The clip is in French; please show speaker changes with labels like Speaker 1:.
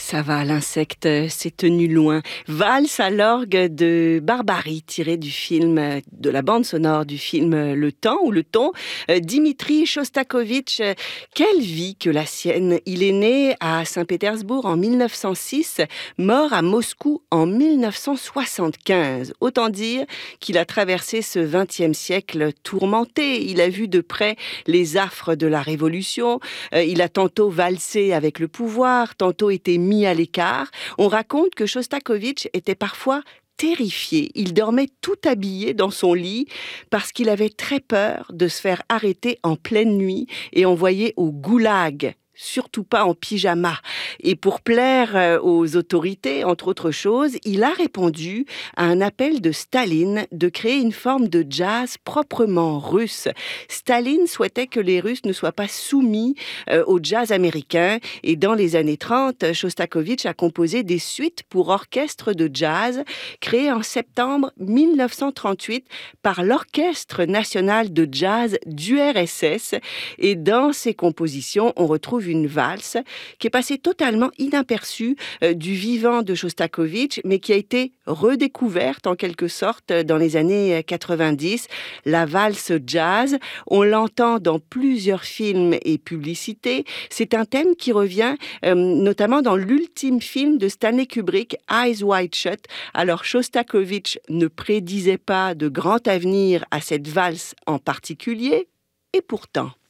Speaker 1: Ça va, l'insecte s'est tenu loin. Valse à l'orgue de Barbarie, tiré du film, de la bande sonore du film Le Temps ou Le Ton. Dimitri Shostakovich, quelle vie que la sienne. Il est né à Saint-Pétersbourg en 1906, mort à Moscou en 1975. Autant dire qu'il a traversé ce XXe siècle tourmenté. Il a vu de près les affres de la Révolution. Il a tantôt valsé avec le pouvoir, tantôt été mis à l'écart. On raconte que Shostakovich était parfois terrifié. Il dormait tout habillé dans son lit parce qu'il avait très peur de se faire arrêter en pleine nuit et envoyer au goulag. Surtout pas en pyjama. Et pour plaire aux autorités, entre autres choses, il a répondu à un appel de Staline de créer une forme de jazz proprement russe. Staline souhaitait que les Russes ne soient pas soumis au jazz américain. Et dans les années 30, Shostakovich a composé des suites pour orchestre de jazz créées en septembre 1938 par l'Orchestre national de jazz d'URSS. Et dans ces compositions, on retrouve une valse qui est passée totalement inaperçue du vivant de Shostakovich, mais qui a été redécouverte en quelque sorte dans les années 90. La valse jazz, on l'entend dans plusieurs films et publicités. C'est un thème qui revient notamment dans l'ultime film de Stanley Kubrick, Eyes Wide Shut. Alors Shostakovich ne prédisait pas de grand avenir à cette valse en particulier, et pourtant...